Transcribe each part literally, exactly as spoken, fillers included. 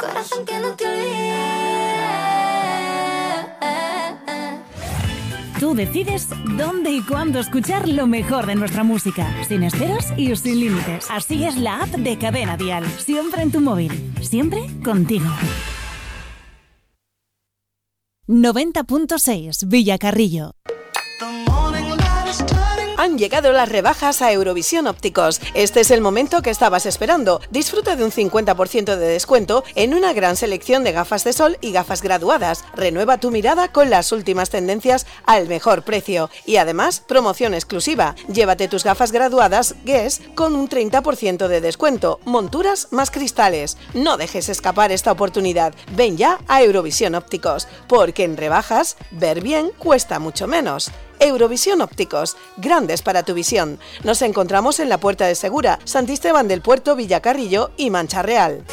corazón que no te olvide. Tú decides dónde y cuándo escuchar lo mejor de nuestra música, sin esperas y sin límites. Así es la app de Cadena Dial, siempre en tu móvil, siempre contigo. noventa punto seis Villacarrillo. Han llegado las rebajas a Eurovisión Ópticos. Este es el momento que estabas esperando. Disfruta de un cincuenta por ciento de descuento en una gran selección de gafas de sol y gafas graduadas. Renueva tu mirada con las últimas tendencias al mejor precio. Y además, promoción exclusiva. Llévate tus gafas graduadas Guess con un treinta por ciento de descuento. Monturas más cristales. No dejes escapar esta oportunidad. Ven ya a Eurovisión Ópticos, porque en rebajas, ver bien cuesta mucho menos. Eurovisión Ópticos, grandes para tu visión. Nos encontramos en la Puerta de Segura, Santisteban del Puerto, Villacarrillo y Mancha Real.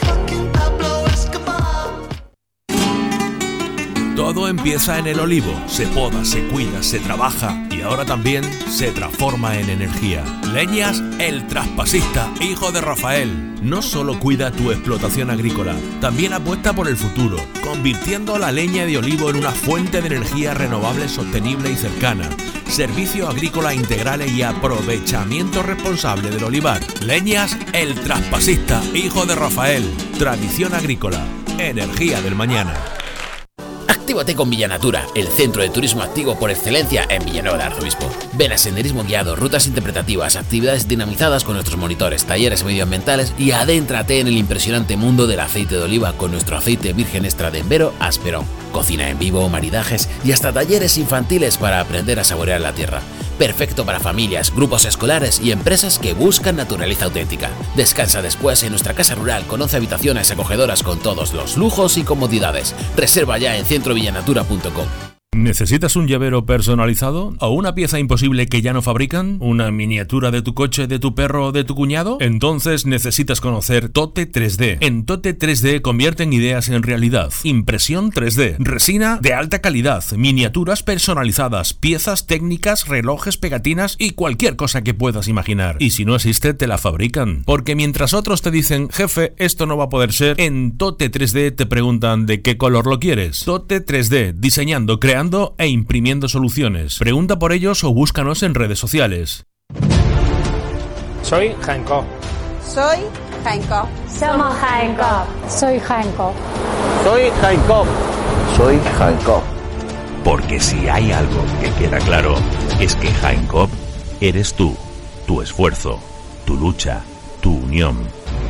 Todo empieza en el olivo, se poda, se cuida, se trabaja y ahora también se transforma en energía. Leñas El Traspasista, hijo de Rafael, no solo cuida tu explotación agrícola, también apuesta por el futuro, convirtiendo la leña de olivo en una fuente de energía renovable, sostenible y cercana. Servicio agrícola integral y aprovechamiento responsable del olivar. Leñas El Traspasista, hijo de Rafael, tradición agrícola, energía del mañana. Actívate con Villanatura, el centro de turismo activo por excelencia en Villanueva de Arzobispo. Ven a senderismo guiado, rutas interpretativas, actividades dinamizadas con nuestros monitores, talleres medioambientales y adéntrate en el impresionante mundo del aceite de oliva con nuestro aceite virgen extra de Embero Asperón. Cocina en vivo, maridajes y hasta talleres infantiles para aprender a saborear la tierra. Perfecto para familias, grupos escolares y empresas que buscan naturaleza auténtica. Descansa después en nuestra casa rural con once habitaciones acogedoras con todos los lujos y comodidades. Reserva ya en centro villanatura punto com. ¿Necesitas un llavero personalizado? ¿O una pieza imposible que ya no fabrican? ¿Una miniatura de tu coche, de tu perro o de tu cuñado? Entonces necesitas conocer Tote tres D. En Tote tres D convierten ideas en realidad. Impresión tres D, resina de alta calidad, miniaturas personalizadas, piezas técnicas, relojes, pegatinas y cualquier cosa que puedas imaginar. Y si no existe, te la fabrican. Porque mientras otros te dicen, jefe, esto no va a poder ser, en Tote tres D te preguntan de qué color lo quieres. Tote tres D, diseñando, creando e imprimiendo soluciones. Pregunta por ellos o búscanos en redes sociales. Soy Hancock. Soy Hancock. Somos Hancock. Soy Hancock. Soy Hancock. Soy Hancock. Porque si hay algo que queda claro, es que Hancock eres tú, tu esfuerzo, tu lucha, tu unión.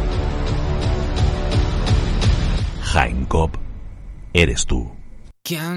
Hancock eres tú.